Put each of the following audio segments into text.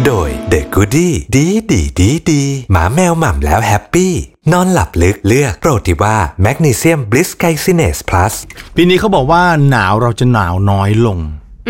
โดย The Goodie ดีหมาแมวหม่ำแล้วแฮปปี้นอนหลับลึกเลือกโปรติว่าแมกนีเซียมบลิสไกซิเนสพลัสปีนี้เขาบอกว่าหนาวเราจะหนาวน้อยลง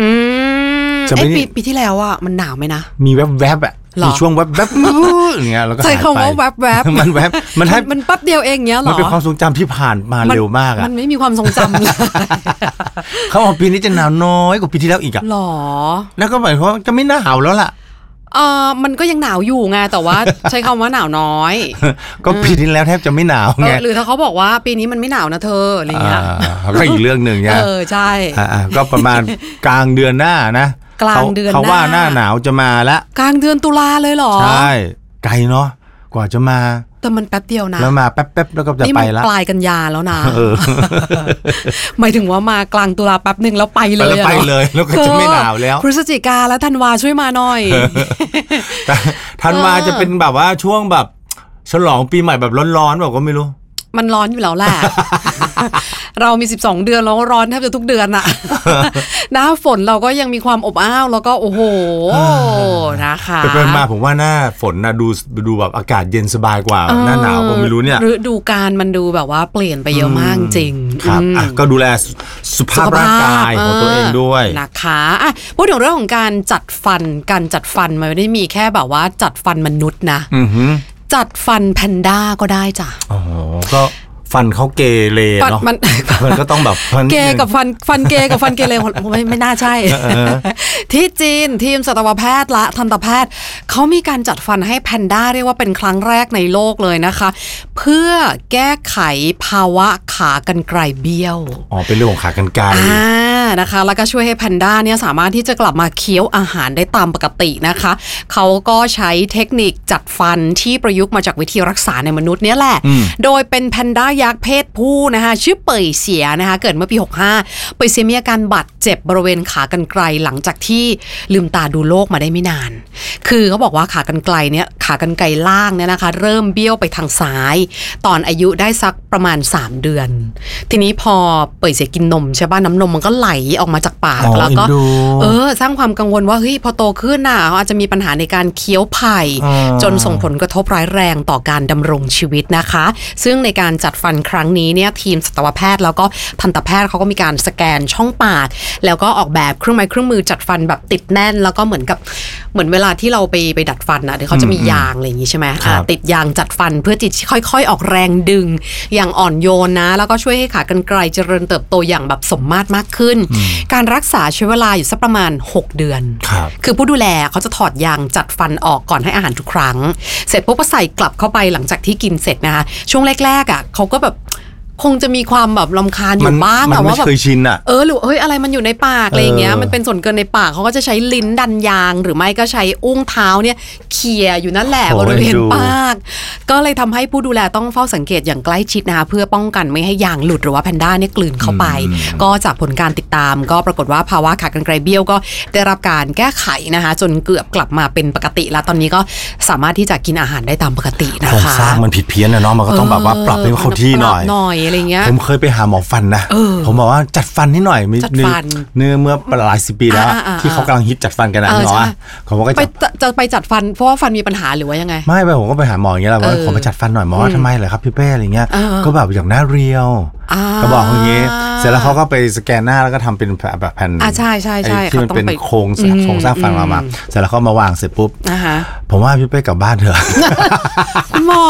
ปีที่แล้วอ่ะมันหนาวไหมนะมีแวบๆอ่ะมีช่วงแวบๆอย่างเงี้ยแล้วก็ใช้คำว่าแวบมันแวบมันแป๊บเดียวเองเงี้ยหรอมันเป็นความทรงจำที่ผ่านมาเร็วมากอ่ะมันไม่มีความทรงจำเลยเขาบอกปีนี้จะหนาวน้อยกว่าปีที่แล้วอีกอ่ะหรอแล้วก็หมายความว่าจะไม่หนาวแล้วล่ะมันก็ยังหนาวอยู่ไงแต่ว่าใช้คำว่าหนาวน้อยก็ปีที่แล้วแทบจะไม่หนาวไงหรือถ้าเขาบอกว่าปีนี้มันไม่หนาวนะเธออะไรเงี้ยก็อีกเรื่องนึงไงใช่ก็ประมาณกลางเดือนหน้านะกลางเดือนหน้าเขาว่าหน้าหนาวจะมาละกลางเดือนตุลาเลยเหรอใช่ไกลเนาะกว่าจะมาแต่มันแป๊บเดียวนะแล้วมาแป๊บๆแล้วก็จะไปละนี่มันปลายกันยาแล้วนะหมายถึงว่ามากลางตุลาแป๊บนึงแล้วไปเลยไปเลยแล้วก็จะไม่หนาวแล้วพฤศจิกาและธันวาช่วยมาหน่อยธันวาจะเป็นแบบว่าช่วงแบบฉลองปีใหม่แบบร้อนๆแบบก็ไม่รู้มันร้อนอยู่แล้วแหละเรามี12เดือนแล้วร้อนแทบจะทุกเดือนอะหน้าฝนเราก็ยังมีความอบอ้าวแล้วก็โอ้โหนะคะไปมาผมว่าหน้าฝนนะดูแบบอากาศเย็นสบายกว่าหน้าหนาวผมไม่รู้เนี่ยฤดูกาลมันดูแบบว่าเปลี่ยนไปเยอะมากจริงครับก็ดูแลสุขภาพร่างกายของตัวเองด้วยนะคะพูดถึงเรื่องของการจัดฟันมันไม่ได้มีแค่แบบว่าจัดฟันมนุษย์นะจัดฟันแพนด้าก็ได้จ้ะอ๋อก็ฟันเขาเกเรเนาะมันก็ต้องแบบเกกับฟันเกกับฟันเกเรไม่น่าใช่ที่จีนทีมสัตวแพทย์และทันตแพทย์เขามีการจัดฟันให้แพนด้าเรียกว่าเป็นครั้งแรกในโลกเลยนะคะเพื่อแก้ไขภาวะขากรรไกรเบี้ยวเป็นเรื่องของขากรรไกรนะคะแล้วก็ช่วยให้แพนด้าเนี่ยสามารถที่จะกลับมาเคี้ยวอาหารได้ตามปกตินะคะเขาก็ใช้เทคนิคจัดฟันที่ประยุกต์มาจากวิธีรักษาในมนุษย์เนี่ยแหละโดยเป็นแพนด้ายักษ์เพศผู้นะคะชื่อเป่ยเสียนะคะเกิดเมื่อปี65เป่ยเสียมีอาการบาดเจ็บบริเวณขากรรไกรหลังจากที่ลืมตาดูโลกมาได้ไม่นานคือเขาบอกว่าขากรรไกรล่างเนี่ยนะคะเริ่มเบี้ยวไปทางซ้ายตอนอายุได้สักประมาณ3เดือนทีนี้พอเป่ยเสียกินนมใช่ป่ะน้ำนมมันก็ไหลออกมาจากปากแล้วก็สร้างความกังวลว่าเฮ้ยพอโตขึ้นน่ะเขาอาจจะมีปัญหาในการเคี้ยวไผ่จนส่งผลกระทบร้ายแรงต่อการดำรงชีวิตนะคะซึ่งในการจัดฟันครั้งนี้เนี่ยทีมสัตวแพทย์แล้วก็ทันตแพทย์เขาก็มีการสแกนช่องปากแล้วก็ออกแบบเครื่องไม้เครื่องมือจัดฟันแบบติดแน่นแล้วก็เหมือนเวลาที่เราไปดัดฟันอ่ะเดี๋ยวเขาจะมียางอะไรอย่างงี้ใช่ไหมติดยางจัดฟันเพื่อที่ค่อยๆออกแรงดึงอย่างอ่อนโยนนะแล้วก็ช่วยให้ขากรรไกรเจริญเติบโตอย่างแบบสมมาตรมากขึ้นการรักษาใช้เวลาอยู่สักประมาณ6เดือนคือผู้ดูแลเขาจะถอดยางจัดฟันออกก่อนให้อาหารทุกครั้งเสร็จปุ๊บก็ใส่กลับเข้าไปหลังจากที่กินเสร็จนะคะช่วงแรกๆอ่ะเขาก็แบบคงจะมีความแบบรำคาญอยู่บ้างแต่ว่าแบบเคยชินอ่ะหรืออะไรมันอยู่ในปากอะไรอย่างเงี้ยมันเป็นส่วนเกินในปากเขาก็จะใช้ลิ้นดันยางหรือไม่ก็ใช้อุ้งเท้าเนี่ยเขี่ยอยู่นั่นแหละบริเวณปากก็เลยทำให้ผู้ดูแลต้องเฝ้าสังเกตอย่างใกล้ชิดนะคะเพื่อป้องกันไม่ให้ยางหลุดหรือว่าแพนด้าเนี่ยกลืนเข้าไปก็จากผลการติดตามก็ปรากฏว่าภาวะขากรรไกรเบี้ยวก็ได้รับการแก้ไขนะคะจนเกือบกลับมาเป็นปกติแล้วตอนนี้ก็สามารถที่จะกินอาหารได้ตามปกตินะคะโครงสร้างมันผิดเพี้ยนนะเนาะมันก็ต้องแบบว่าปรับให้เข้าที่หน่อยอะไรเงี้ยผมเคยไปหาหมอฟันนะผมบอกว่าจัดฟันให้หน่อยเมื่อหลาย10 ปีแล้วที่เขากำลังฮิตจัดฟันกันนะหมอเขาบอกว่าจะไปจัดฟันเพราะว่าฟันมีปัญหาหรือว่ายังไงไม่ไปผมก็ไปหาหมออย่างเงี้ยแหละว่าผมไปจัดฟันหน่อยหมอทำไมเหรอครับพี่เป้อะไรเงี้ยก็แบบอย่างหน้าเรียวก็บอกอย่างงี้เสร็จแล้วเขาก็ไปสแกนหน้าแล้วก็ทำเป็นแบบแผ่นใช่ที่มันเป็นโครงสร้างฟันมาเสร็จแล้วเขามาวางเสร็จปุ๊บผมว่าพี่เป้กลับบ้านเถอะหมอ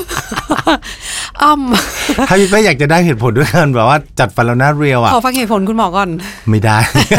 ถ้าพี่เป้อยากจะได้เหตุผลด้วยกันแบบว่าจัดฟันแล้วหน้าเรียวขอฟังเหตุผลคุณหมอก่อนไม่ได้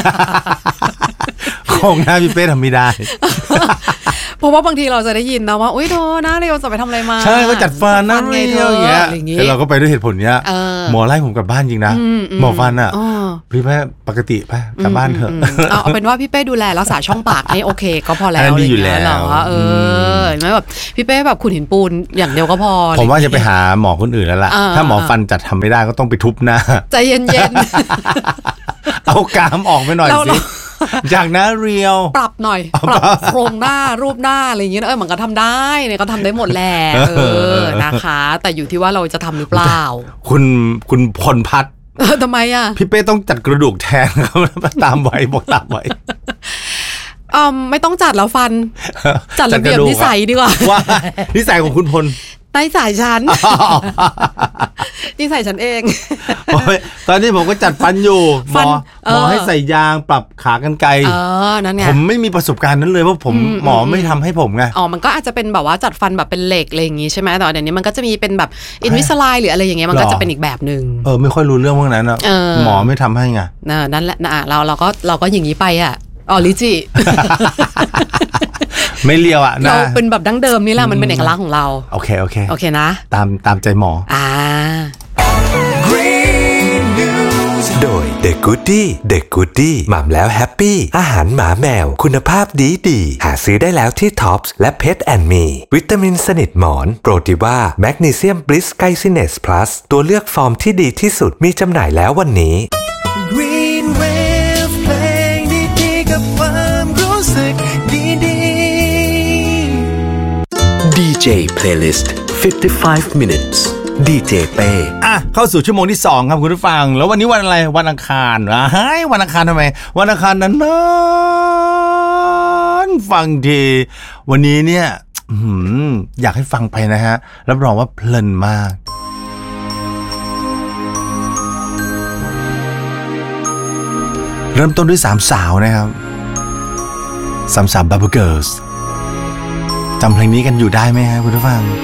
โครงหน้าพี่เป้ทำไม่ได้เพราะว่าบางทีเราจะได้ยินนะว่าอุ้ยโธ่หน้าเรียวจะไปทำอะไรมาใช่ก็จัดฟันหน้าเรียวอย่างเงี้ยเราก็ไปด้วยเหตุผลเนี้ยหมอไล่ผมกลับบ้านจริงนะหมอฟันอ่ะพี่เป้ปกติไปกลับบ้านเถอะเอาเป็นว่าพี่เป้ดูแลรักษาช่องปากให้โอเคก็พอแล้วดีอยู่แล้วไม่แบบพี่เป้แบบขุดหินปูนอย่างเดียวก็พอผมว่าจะไปหาหมอคนอื่นแล้วล่ะถ้าหมอฟันจัดทำไม่ได้ก็ต้องไปทุบหน้าใจเย็นๆเอากรามออกไปหน่อยสิจากหน้าเรียวปรับหน่อยปรับโครงหน้ารูปหน้าอะไรอย่างเงี้ยมันก็ทำได้เนี่ยก็ทำได้หมดแหละนะคะแต่อยู่ที่ว่าเราจะทำหรือเปล่าคุณพลพัฒน์ทำไมอ่ะพี่เป้ต้องจัดกระดูกแทนครับตามไว้บอกตามไว้ไม่ต้องจัดแล้วฟัน จัดระเบียบนิสัยดีกว่าว่านิสัยของคุณพลนิสัยฉันนิสัยฉันเองตอนนี้ผมก็จัดฟันอยู่หมอให้ใส่ยางปรับขากรรไกรนั่นไงผมไม่มีประสบการณ์นั้นเลยเพราะผมหมอไม่ทำให้ผมไงมันก็อาจจะเป็นแบบว่าจัดฟันแบบเป็นเหล็กอะไรอย่างงี้ใช่ไหมแต่เดี๋ยวนี้มันก็จะมีเป็นแบบอินวิสไลน์หรืออะไรอย่างเงี้ยมันก็จะเป็นอีกแบบนึงไม่ค่อยรู้เรื่องพวกนั้นนะหมอไม่ทำให้ไงนั่นแหละเราก็อย่างนี้ไปอ่ะลิจิไม่เลียวอ่ะเราเป็นแบบดั้งเดิมนี่แหละมันเป็นเอกลักษณ์ของเราโอเคนะตามใจหมอโดย The Goodie หม่ำแล้วแฮปปี้อาหารหมาแมวคุณภาพดีหาซื้อได้แล้วที่ Tops และ Pet and Me วิตามินสนิทหมอนโปรติว่าแมกนีเซียมบลิสไกซิเนสพลัสตัวเลือกฟอร์มที่ดีที่สุดมีจำหน่ายแล้ววันนี้ Green Wave เพลงดีๆกับความรู้สึกดีๆ DJ Playlist 55 minutesดีเจเป้เข้าสู่ชั่วโมงที่2ครับคุณผู้ฟังแล้ววันนี้วันอะไรวันอังคารวันอังคารทำไมวันอังคารนั้นฟังดีวันนี้เนี่ยอยากให้ฟังไปนะฮะรับรองว่าเพลินมากเริ่มต้นด้วย3สาวนะครับ3 Bubble Girls จำเพลงนี้กันอยู่ได้ไหมฮะคุณผู้ฟัง